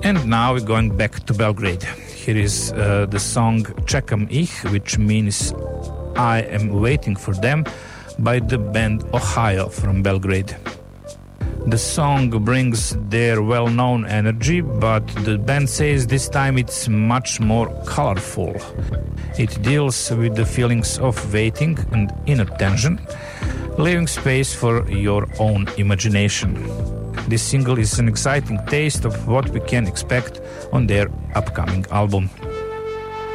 And now we're going back to Belgrade. Here is the song Čekam ih, which means I am waiting for them, by the band Ohio from Belgrade. The song brings their well-known energy, but the band says this time it's much more colorful. It deals with the feelings of waiting and inner tension, leaving space for your own imagination. This single is an exciting taste of what we can expect on their upcoming album.